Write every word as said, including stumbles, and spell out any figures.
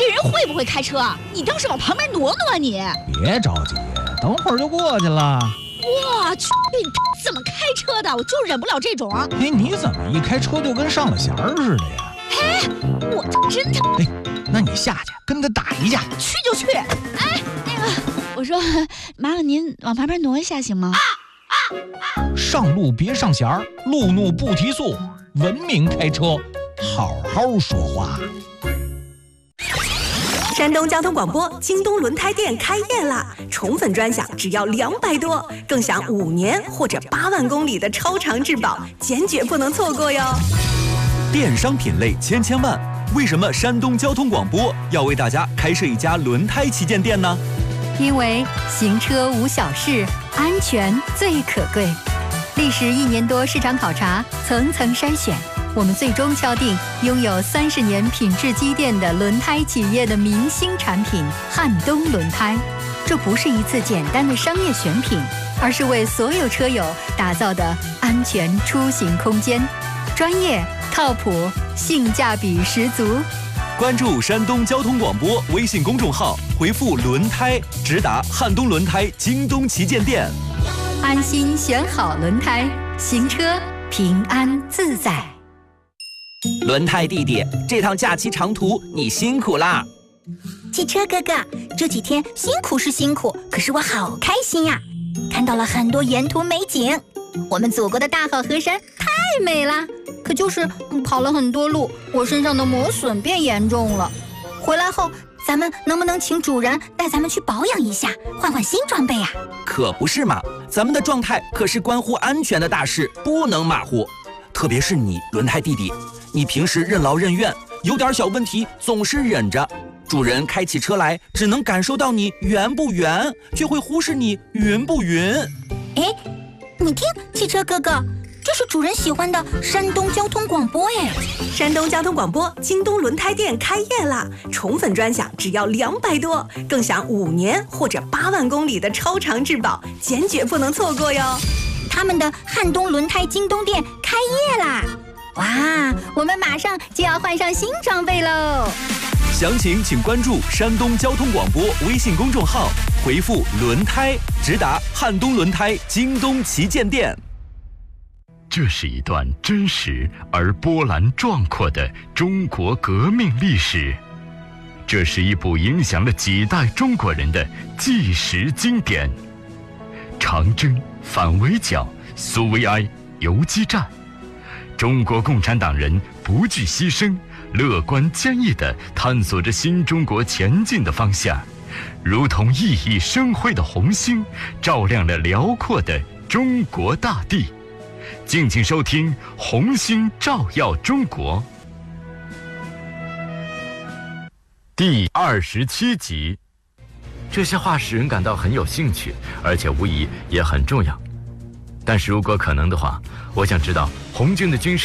这人会不会开车？你倒是往旁边挪挪啊你！ 别着急，等会儿就过去了。 我去，怎么开车的？我就忍不了这种。 哎，你怎么一开车就跟上了弦儿似的呀？ 哎，我真的…… 哎，那你下去跟他打一架。 去就去。哎，那个，我说，麻烦您往旁边挪一下行吗？ 上路别上弦儿，路怒不提速，文明开车，好好说话。 山东交通广播京东轮胎店开业啦！宠粉专享只要两百多，更享五年或者八万公里的超长质保，坚决不能错过哟！ 电商品类千千万，为什么山东交通广播要为大家开设一家轮胎旗舰店呢？ 因为行车无小事，安全最可贵。历时一年多市场考察，层层筛选，我们最终敲定拥有三十年品质积淀的轮胎企业的明星产品汉东轮胎。这不是一次简单的商业选品，而是为所有车友打造的安全出行空间，专业、靠谱、性价比十足。 关注山东交通广播微信公众号，回复轮胎直达汉东轮胎京东旗舰店， 安心选好轮胎，行车平安自在。 轮胎弟弟，这趟假期长途你辛苦啦！ 汽车哥哥，这几天辛苦是辛苦，可是我好开心呀、啊！看到了很多沿途美景，我们祖国的大好河山太美了。可就是跑了很多路，我身上的磨损变严重了。回来后，咱们能不能请主人带咱们去保养一下，换换新装备啊？ 可不是嘛，咱们的状态可是关乎安全的大事，不能马虎。特别是你，轮胎弟弟，你平时任劳任怨，有点小问题总是忍着。主人开起车来，只能感受到你圆不圆，却会忽视你匀不匀。 哎，你听，汽车哥哥，这是主人喜欢的山东交通广播哎！ 山东交通广播京东轮胎店开业啦！宠粉专享只要两百多，更享五年或者八万公里的超长质保，坚决不能错过哟！ 他们的汉东轮胎京东店开业啦！哇，我们马上就要换上新装备喽！ 详情请关注山东交通广播微信公众号，回复轮胎直达汉东轮胎京东旗舰店。 这是一段真实而波澜壮阔的中国革命历史，这是一部影响了几代中国人的纪实经典。长征、反围剿、苏维埃、游击战，中国共产党人不惧牺牲，乐观坚毅地探索着新中国前进的方向，如同熠熠生辉的红星，照亮了辽阔的中国大地。敬请收听《红星照耀中国》第二十七集。 这些话使人感到很有兴趣，而且无疑也很重要。但是如果可能的话，我想知道红军的军事